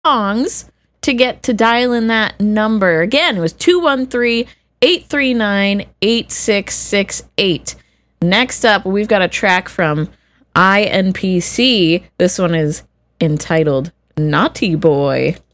songs to get to dial in that number. Again, it was 213-839-8668. Next up, we've got a track from INPC. This one is entitled Naughty Boy.